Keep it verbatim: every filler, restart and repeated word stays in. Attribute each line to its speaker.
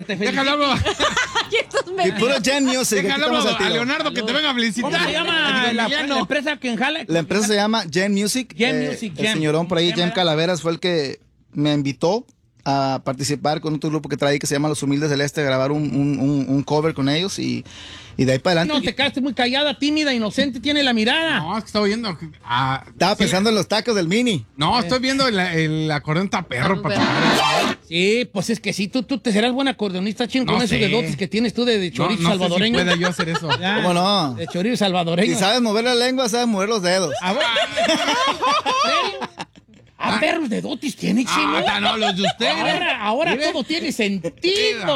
Speaker 1: te felicite.
Speaker 2: Déjalo hablo.
Speaker 3: Y puro Jam Music.
Speaker 2: Déjalo
Speaker 3: aquí estamos
Speaker 2: hablo
Speaker 3: al
Speaker 2: a
Speaker 3: tiro.
Speaker 2: Leonardo que te venga a felicitar.
Speaker 1: ¿Cómo se llama la, la empresa que enjala?
Speaker 3: La empresa se llama Jam Music.
Speaker 1: Jam
Speaker 3: Eh,
Speaker 1: Music,
Speaker 3: El
Speaker 1: Jam.
Speaker 3: señorón por ahí,
Speaker 1: Jam,
Speaker 3: Jam
Speaker 1: ¿verdad?
Speaker 3: Calaveras, fue el que me invitó a participar con otro grupo que trae que se llama Los Humildes del Este, a grabar un, un, un, un cover con ellos y, y de ahí para adelante.
Speaker 1: No, te quedaste muy callada, tímida, inocente, tiene la mirada.
Speaker 2: No, es que estaba viendo. ah,
Speaker 3: Estaba
Speaker 2: sí.
Speaker 3: pensando en los tacos del Mini.
Speaker 2: No, estoy viendo el, el acordeón está perro, papá.
Speaker 1: Sí, pues es que sí, tú, tú te serás buen acordeonista, chino,
Speaker 2: No
Speaker 1: con esos
Speaker 2: sé.
Speaker 1: dedotes que tienes tú de, de
Speaker 2: No,
Speaker 1: chorizo
Speaker 2: no sé si
Speaker 1: salvadoreño.
Speaker 2: pueda yo hacer eso.
Speaker 1: Ya,
Speaker 3: ¿Cómo no?
Speaker 1: De chorizo salvadoreño.
Speaker 3: Si sabes mover la lengua, sabes mover los dedos.
Speaker 1: A ver. A perros de dotis tiene, chino.
Speaker 2: Ah, no, los de ustedes.
Speaker 1: Ahora, ahora
Speaker 2: Mire.
Speaker 1: todo tiene sentido.